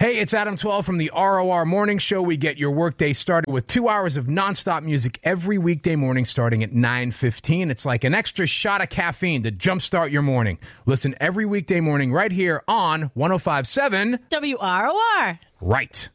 Hey, it's Adam 12 from the ROR Morning Show. We get your workday started with 2 hours of nonstop music every weekday morning starting at 9:15. It's like an extra shot of caffeine to jumpstart your morning. Listen every weekday morning right here on 105.7 WROR. Right.